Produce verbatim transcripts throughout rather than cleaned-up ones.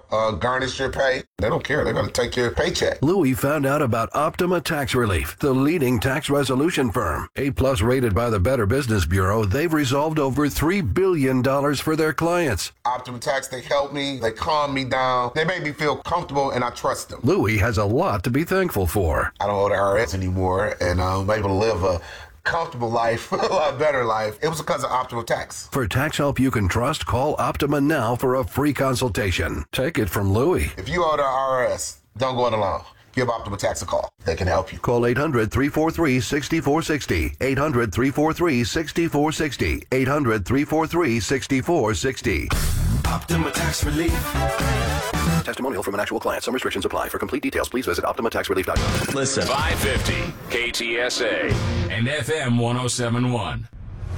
uh, garnish your pay. They don't care. They're going to take your paycheck. Louis found out about Optima Tax Relief, the leading tax resolution firm. A-plus rated by the Better Business Bureau, they've resolved over three billion dollars for their clients. Optima Tax, they help me. They calm me down. They make me feel comfortable, and I trust them. Louis has a lot to be thankful for. I don't owe the I R S anymore, and I'm able to live a comfortable life, a lot better life. It was because of Optima Tax. For tax help you can trust, call Optima now for a free consultation. Take it from Louis. If you owe the I R S, don't go it alone. Give Optima Tax a call. They can help you. Call eight hundred, three four three, six four six zero. eight hundred, three four three, six four six zero. eight hundred, three four three, six four six zero. Optima Tax Relief. Testimonial from an actual client. Some restrictions apply. For complete details, please visit optima tax relief dot com. Listen. five fifty K T S A and F M one oh seven point one.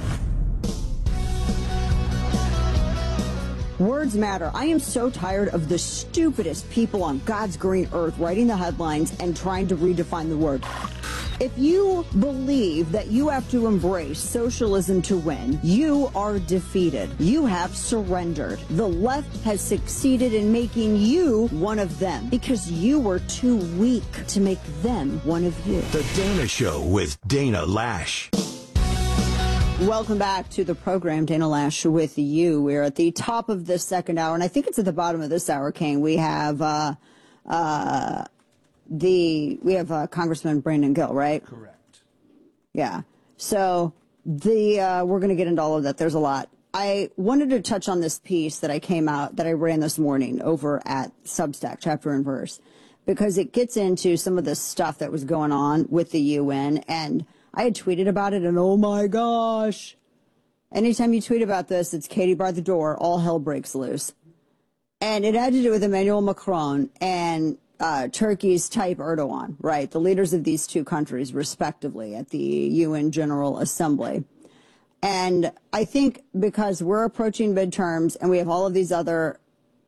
Words matter. I am so tired of the stupidest people on God's green earth writing the headlines and trying to redefine the word. If you believe that you have to embrace socialism to win, you are defeated. You have surrendered. The left has succeeded in making you one of them because you were too weak to make them one of you. The Dana Show with Dana Lash. Welcome back to the program, Dana Lash with you. We're at the top of this second hour, and I think it's at the bottom of this hour, Kane. We have uh, uh, the we have uh, Congressman Brandon Gill, right? Correct. Yeah. So the uh, we're going to get into all of that. There's a lot. I wanted to touch on this piece that I came out that I ran this morning over at Substack, Chapter and Verse, because it gets into some of the stuff that was going on with the U N, and I had tweeted about it, and oh my gosh, anytime you tweet about this, it's Katie by the door, all hell breaks loose. And it had to do with Emmanuel Macron and uh, Turkey's Tayyip Erdogan, right? The leaders of these two countries, respectively, at the U N General Assembly. And I think because we're approaching midterms and we have all of these other,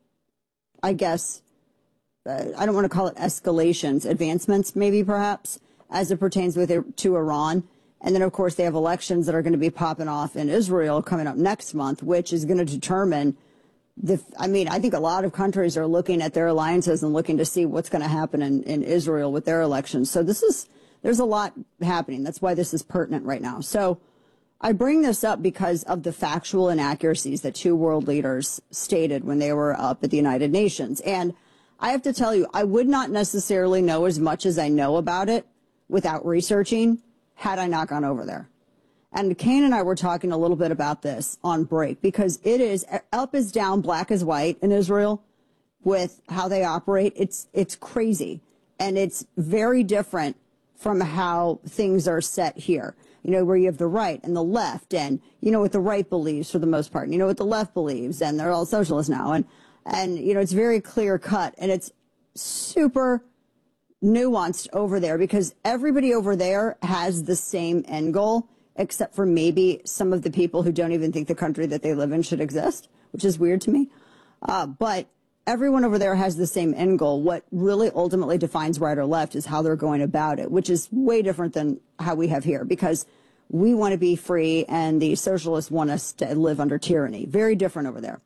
I guess, uh, I don't want to call it escalations, advancements, maybe perhaps, as it pertains with it, to Iran. And then, of course, they have elections that are going to be popping off in Israel coming up next month, which is going to determine the, I mean, I think a lot of countries are looking at their alliances and looking to see what's going to happen in, in Israel with their elections. So this is, there's a lot happening. That's why this is pertinent right now. So I bring this up because of the factual inaccuracies that two world leaders stated when they were up at the United Nations. And I have to tell you, I would not necessarily know as much as I know about it without researching, had I not gone over there. And Kane and I were talking a little bit about this on break, because it is up is down, black is white in Israel with how they operate. It's, it's crazy. And it's very different from how things are set here, you know, where you have the right and the left, and you know what the right believes for the most part, and you know what the left believes, and they're all socialists now. And, and, you know, it's very clear cut, and it's super nuanced over there because everybody over there has the same end goal, except for maybe some of the people who don't even think the country that they live in should exist, which is weird to me. Uh, but everyone over there has the same end goal. What really ultimately defines right or left is how they're going about it, which is way different than how we have here, because we want to be free and the socialists want us to live under tyranny. Very different over there.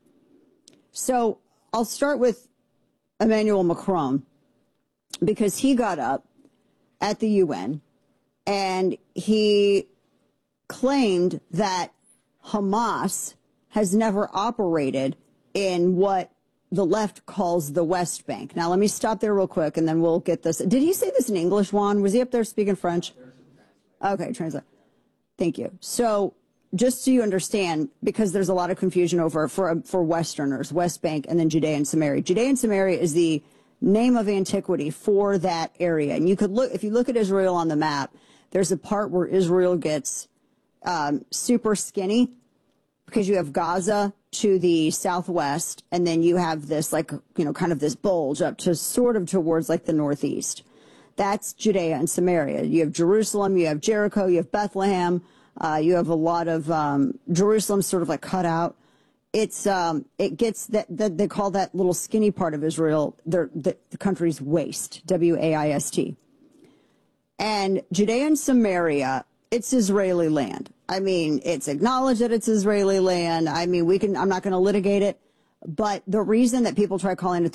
So I'll start with Emmanuel Macron, because he got up at the U N and he claimed that Hamas has never operated in what the left calls the West Bank. Now, let me stop there real quick, and then we'll get this. Did he say this in English, Juan? Was he up there speaking French? Okay, translate. Thank you. So just so you understand, because there's a lot of confusion over for, for Westerners, West Bank and then Judea and Samaria. Judea and Samaria is the name of antiquity for that area. And you could look, if you look at Israel on the map, there's a part where Israel gets um, super skinny because you have Gaza to the southwest, and then you have this, like, you know, kind of this bulge up to sort of towards like the northeast. That's Judea and Samaria. You have Jerusalem, you have Jericho, you have Bethlehem, uh, you have a lot of um, Jerusalem sort of like cut out. It's um, it gets that, that they call that little skinny part of Israel the, the, the country's waist, W A I S T. And Judea and Samaria, it's Israeli land. I mean, it's acknowledged that it's Israeli land. I mean, we can. I'm not going to litigate it, but the reason that people try calling it the